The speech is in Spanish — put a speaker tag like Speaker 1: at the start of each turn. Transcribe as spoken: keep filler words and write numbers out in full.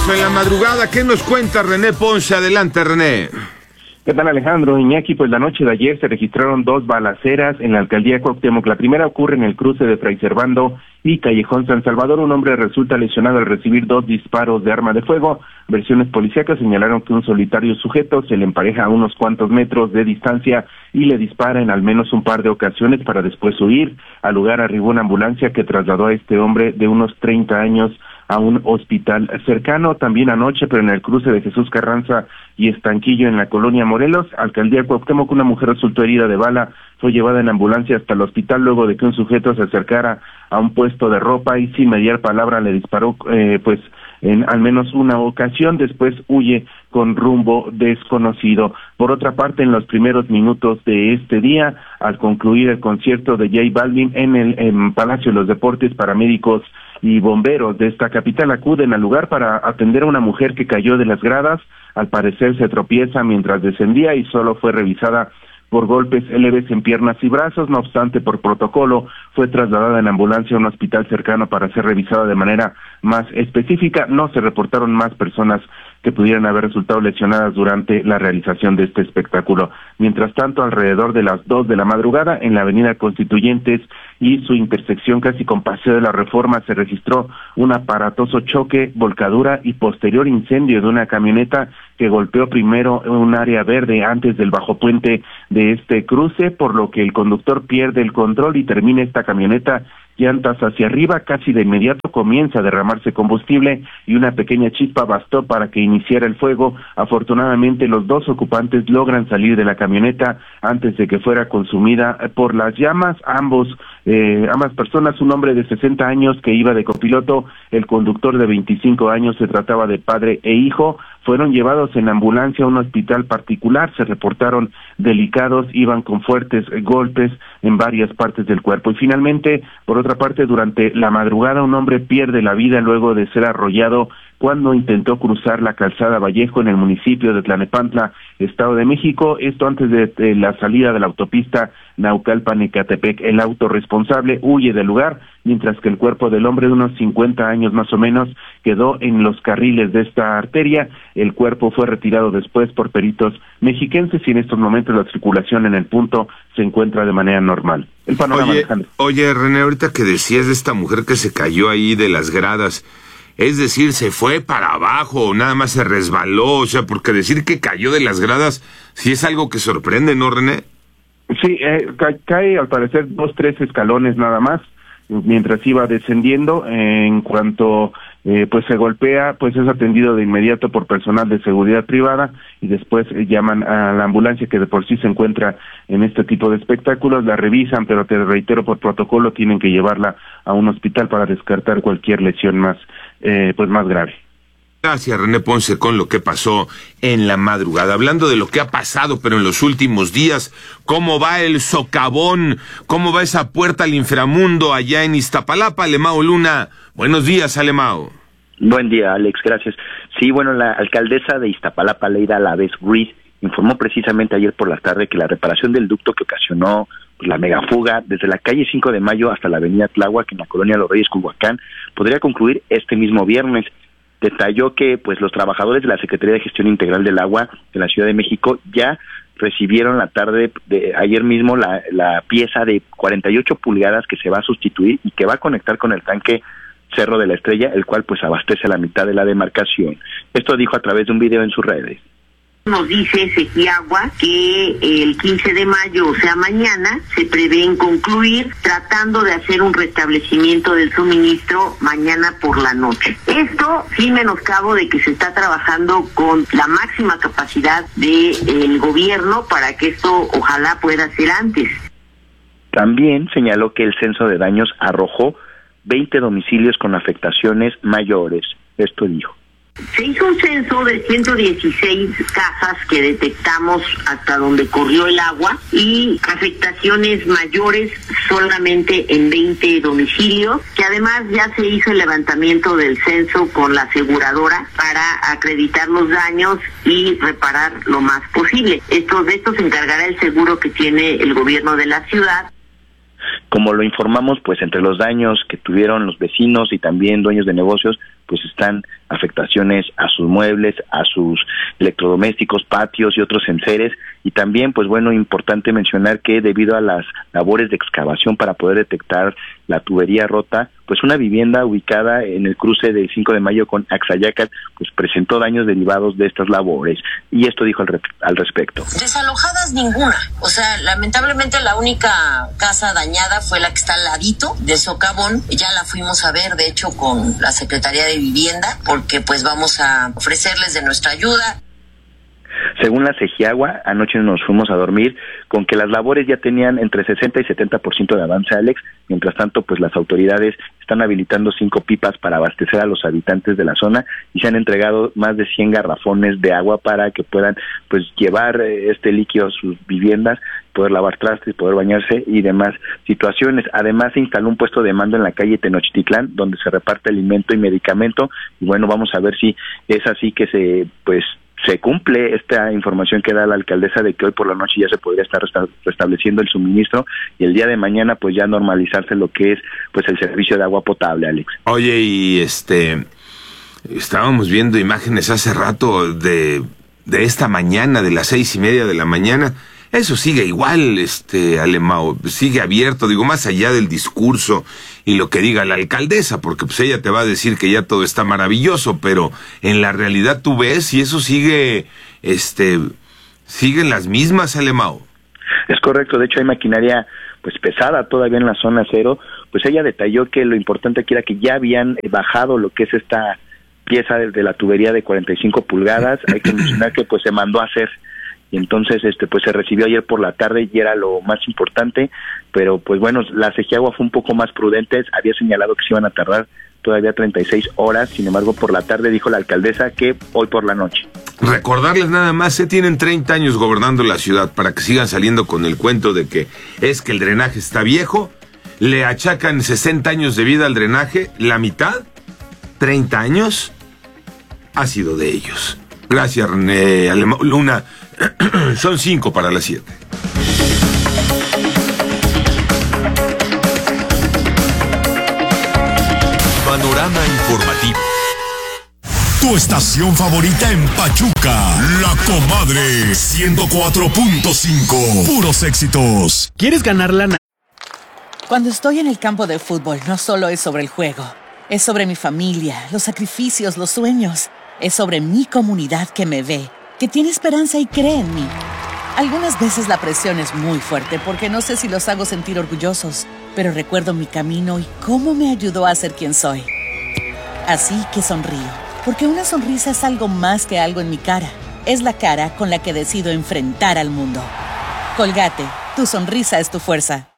Speaker 1: En la madrugada, ¿qué nos cuenta René Ponce? Adelante, René.
Speaker 2: ¿Qué tal, Alejandro? Iñaki, pues la noche de ayer se registraron dos balaceras en la alcaldía de Cuauhtémoc. La primera ocurre en el cruce de Fray Servando y Callejón San Salvador. Un hombre resulta lesionado al recibir dos disparos de arma de fuego. Versiones policíacas señalaron que un solitario sujeto se le empareja a unos cuantos metros de distancia y le dispara en al menos un par de ocasiones para después huir. Al lugar arribó una ambulancia que trasladó a este hombre de unos treinta años a un hospital cercano. También anoche, pero en el cruce de Jesús Carranza y Estanquillo en la colonia Morelos, alcaldía Cuauhtémoc, una mujer resultó herida de bala, fue llevada en ambulancia hasta el hospital luego de que un sujeto se acercara a un puesto de ropa y sin mediar palabra le disparó eh, pues en al menos una ocasión, después huye con rumbo desconocido. Por otra parte, en los primeros minutos de este día, al concluir el concierto de J Balvin en el en Palacio de los Deportes, paramédicos y bomberos de esta capital acuden al lugar para atender a una mujer que cayó de las gradas. Al parecer se tropieza mientras descendía y solo fue revisada por golpes leves en piernas y brazos. No obstante, por protocolo, fue trasladada en ambulancia a un hospital cercano para ser revisada de manera más específica. No se reportaron más personas que pudieran haber resultado lesionadas durante la realización de este espectáculo. Mientras tanto, alrededor de las dos de la madrugada, en la avenida Constituyentes y su intersección casi con Paseo de la Reforma, se registró un aparatoso choque, volcadura y posterior incendio de una camioneta que golpeó primero en un área verde antes del bajo puente de este cruce, por lo que el conductor pierde el control y termina esta camioneta llantas hacia arriba. Casi de inmediato comienza a derramarse combustible y una pequeña chispa bastó para que iniciara el fuego. Afortunadamente, los dos ocupantes logran salir de la camioneta antes de que fuera consumida por las llamas. Ambos, eh, ambas personas, un hombre de sesenta años que iba de copiloto, el conductor de veinticinco años, se trataba de padre e hijo, fueron llevados en ambulancia a un hospital particular. Se reportaron delicados, iban con fuertes golpes en varias partes del cuerpo. Y finalmente, por otra parte, durante la madrugada, un hombre pierde la vida luego de ser arrollado cuando intentó cruzar la calzada Vallejo en el municipio de Tlalnepantla, Estado de México. Esto antes de, de la salida de la autopista Naucalpan-Ecatepec. El auto responsable huye del lugar, mientras que el cuerpo del hombre de unos cincuenta años más o menos quedó en los carriles de esta arteria. El cuerpo fue retirado después por peritos mexiquenses y en estos momentos la circulación en el punto se encuentra de manera normal. El panorama,
Speaker 1: oye,
Speaker 2: Alejandro.
Speaker 1: Oye, René, ahorita que decías de esta mujer que se cayó ahí de las gradas, es decir, ¿se fue para abajo o nada más se resbaló? O sea, porque decir que cayó de las gradas sí es algo que sorprende, ¿no, René?
Speaker 2: Sí, eh, ca- cae al parecer dos, tres escalones nada más, mientras iba descendiendo. Eh, en cuanto eh, pues se golpea, pues es atendido de inmediato por personal de seguridad privada y después eh, llaman a la ambulancia que de por sí se encuentra en este tipo de espectáculos, la revisan, pero te reitero, por protocolo tienen que llevarla a un hospital para descartar cualquier lesión más, eh, pues más grave.
Speaker 1: Gracias, René Ponce, con lo que pasó en la madrugada. Hablando de lo que ha pasado, pero en los últimos días, ¿cómo va el socavón? ¿Cómo va esa puerta al inframundo allá en Iztapalapa? Alemao Luna, buenos días, Alemao.
Speaker 3: Buen día, Alex, gracias. Sí, bueno, la alcaldesa de Iztapalapa, Leida Alavés Ruiz, informó precisamente ayer por la tarde que la reparación del ducto que ocasionó pues, la megafuga desde la calle cinco de mayo hasta la avenida Tláhuac en la colonia Los Reyes, Culhuacán, podría concluir este mismo viernes. Detalló que pues los trabajadores de la Secretaría de Gestión Integral del Agua de la Ciudad de México ya recibieron la tarde de ayer mismo la, la pieza de cuarenta y ocho pulgadas que se va a sustituir y que va a conectar con el tanque Cerro de la Estrella, el cual pues abastece la mitad de la demarcación. Esto dijo a través de un video en sus redes.
Speaker 4: Nos dice Sequiagua que el quince de mayo, o sea mañana, se prevén concluir tratando de hacer un restablecimiento del suministro mañana por la noche. Esto sin menoscabo de que se está trabajando con la máxima capacidad del gobierno para que esto ojalá pueda ser antes.
Speaker 3: También señaló que el censo de daños arrojó veinte domicilios con afectaciones mayores. Esto dijo.
Speaker 4: Se hizo un censo de ciento dieciséis casas que detectamos hasta donde corrió el agua y afectaciones mayores solamente en veinte domicilios, que además ya se hizo el levantamiento del censo con la aseguradora para acreditar los daños y reparar lo más posible. Esto, de esto se encargará el seguro que tiene el gobierno de la ciudad.
Speaker 3: Como lo informamos, pues entre los daños que tuvieron los vecinos y también dueños de negocios, pues están afectaciones a sus muebles, a sus electrodomésticos, patios y otros enseres. Y también, pues bueno, importante mencionar que debido a las labores de excavación para poder detectar la tubería rota, pues una vivienda ubicada en el cruce del cinco de mayo con Axayácatl, pues presentó daños derivados de estas labores. Y esto dijo al, re- al respecto.
Speaker 5: Desalojadas ninguna. O sea, lamentablemente la única casa dañada fue la que está al ladito de Socavón. Ya la fuimos a ver, de hecho, con la Secretaría de Vivienda, porque pues vamos a ofrecerles de nuestra ayuda.
Speaker 3: Según la Segiagua, anoche nos fuimos a dormir con que las labores ya tenían entre sesenta y setenta por ciento de avance, Alex. Mientras tanto, pues las autoridades están habilitando cinco pipas para abastecer a los habitantes de la zona y se han entregado más de cien garrafones de agua para que puedan pues llevar este líquido a sus viviendas, poder lavar trastes, poder bañarse y demás situaciones. Además, se instaló un puesto de mando en la calle Tenochtitlán, donde se reparte alimento y medicamento. Y bueno, vamos a ver si es así que se pues se cumple esta información que da la alcaldesa de que hoy por la noche ya se podría estar resta- restableciendo el suministro y el día de mañana pues ya normalizarse lo que es pues el servicio de agua potable, Alex.
Speaker 1: Oye, y este, estábamos viendo imágenes hace rato de, de esta mañana, de las seis y media de la mañana. Eso sigue igual, este, Alemão, sigue abierto, digo, más allá del discurso y lo que diga la alcaldesa, porque pues ella te va a decir que ya todo está maravilloso, pero en la realidad tú ves y eso sigue, este, siguen las mismas, Alemão.
Speaker 3: Es correcto, de hecho hay maquinaria pues pesada todavía en la zona cero. Pues ella detalló que lo importante aquí era que ya habían bajado lo que es esta pieza de, de la tubería de cuarenta y cinco pulgadas, hay que mencionar que pues se mandó a hacer. Y entonces este pues se recibió ayer por la tarde y era lo más importante, pero pues bueno, la Segiagua fue un poco más prudente, había señalado que se iban a tardar todavía treinta y seis horas, sin embargo por la tarde dijo la alcaldesa que hoy por la noche.
Speaker 1: Recordarles nada más, se tienen treinta años gobernando la ciudad para que sigan saliendo con el cuento de que es que el drenaje está viejo, le achacan sesenta años de vida al drenaje, la mitad, treinta años, ha sido de ellos. Gracias, René Alemão. Luna, son cinco para las siete.
Speaker 6: Panorama informativo.
Speaker 7: Tu estación favorita en Pachuca, La Comadre, ciento cuatro punto cinco. Puros éxitos.
Speaker 8: ¿Quieres ganar lana?
Speaker 9: Cuando estoy en el campo de fútbol, no solo es sobre el juego. Es sobre mi familia, los sacrificios, los sueños. Es sobre mi comunidad que me ve, que tiene esperanza y cree en mí. Algunas veces la presión es muy fuerte porque no sé si los hago sentir orgullosos, pero recuerdo mi camino y cómo me ayudó a ser quien soy. Así que sonrío, porque una sonrisa es algo más que algo en mi cara. Es la cara con la que decido enfrentar al mundo. Colgate, tu sonrisa es tu fuerza.